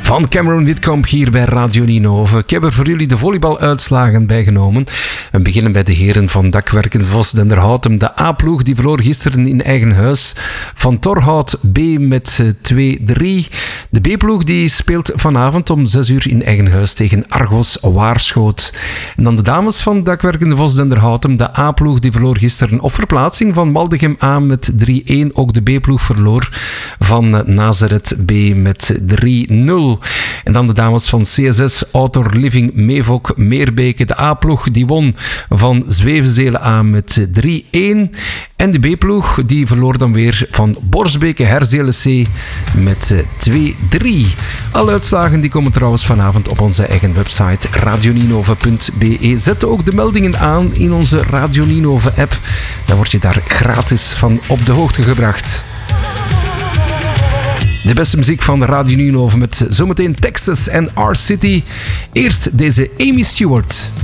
van Cameron Witkamp hier bij Radio Ninove. Ik heb er voor jullie de volleybaluitslagen bijgenomen. We beginnen bij de heren van Dakwerken Vos-Denderhoutem. De A-ploeg die verloor gisteren in eigen huis van Torhout B met 2-3. De B-ploeg die speelt vanavond om 6 uur in eigen huis tegen Argos Waarschoot. En dan de dames van Dakwerken Vos-Denderhoutem. De A-ploeg die verloor gisteren op verplaatsing van Maldegem A met 3-1. Ook de B-ploeg verloor van Nazareth B met 3-0. En dan de dames van CSS Outdoor Living Meevok Meerbeke. De A-ploeg die won van Zwevenzelen A met 3-1. En de B-ploeg die verloor dan weer van Borsbeke Herzelen C met 2-3. Alle uitslagen die komen trouwens vanavond op onze eigen website radioninove.be. Zet ook de meldingen aan in onze Radio Ninove app. Dan word je daar gratis van op de hoogte gebracht. De beste muziek van Radio Ninove met zometeen Texas en R-City. Eerst deze Amy Stewart.